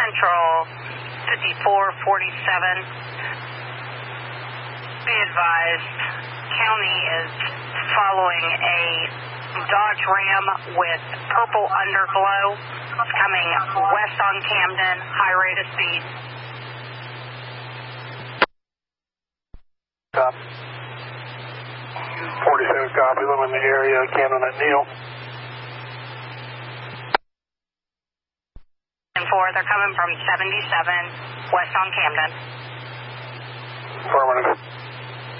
Central 5447. Be advised, county is following a Dodge Ram with purple underglow. It's coming west on Camden, high rate of speed. Copy. 47 copy, I'm in the area, Camden at Neal. And 4, they're coming from 77 west on Camden. Affirmative.